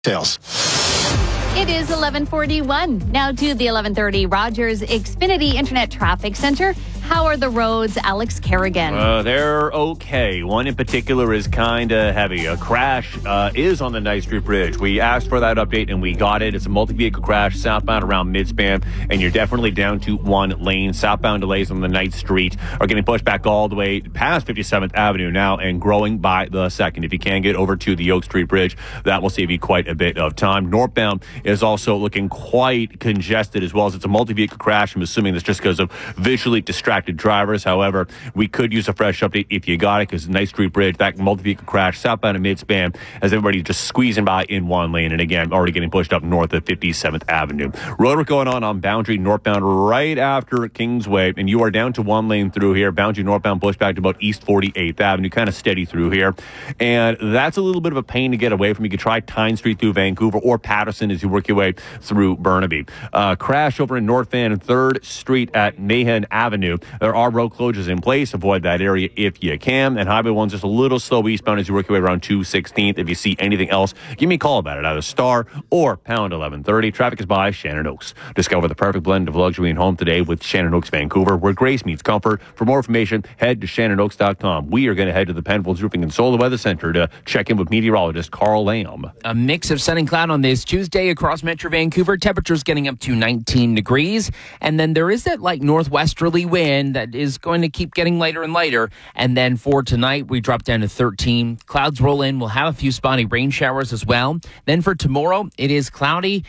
Tails. It is 11:41. Now to the 11:30 Rogers Xfinity Internet Traffic Center. How are the roads, Alex Kerrigan? They're okay. One in particular is kind of heavy. A crash is on the Knight Street Bridge. We asked for that update and we got it. It's a multi-vehicle crash southbound around Midspan, and you're definitely down to one lane. Southbound delays on the Knight Street are getting pushed back all the way past 57th Avenue now and growing by the second. If you can get over to the Oak Street Bridge, that will save you quite a bit of time. Northbound is also looking quite congested as well, as it's a multi-vehicle crash. I'm assuming that's just because of visually distracted drivers. However, we could use a fresh update if you got it, because Knight Street Bridge, that multi-vehicle crash southbound and Midspan, as everybody just squeezing by in one lane, and again, already getting pushed up north of 57th Avenue. Roadwork going on Boundary northbound right after Kingsway, and you are down to one lane through here. Boundary northbound pushed back to about East 48th Avenue, kind of steady through here, and that's a little bit of a pain to get away from. You could try Tyne Street through Vancouver or Patterson as you work your way through Burnaby. Crash over in North Van and 3rd Street at Mahan Avenue. There are road closures in place. Avoid that area if you can. And Highway 1's just a little slow eastbound as you work your way around 216th. If you see anything else, give me a call about it. Either star or pound 1130. Traffic is by Shannon Oaks. Discover the perfect blend of luxury and home today with Shannon Oaks Vancouver, where grace meets comfort. For more information, head to shannonOaks.com. We are going to head to the Penfolds Roofing and Solar Weather Center to check in with meteorologist Carl Lamb. A mix of sun and cloud on this Tuesday across Metro Vancouver. Temperatures getting up to 19 degrees. And then there is that light northwesterly wind that is going to keep getting lighter and lighter. And then for tonight, we drop down to 13. Clouds roll in. We'll have a few spotty rain showers as well. Then for tomorrow, it is cloudy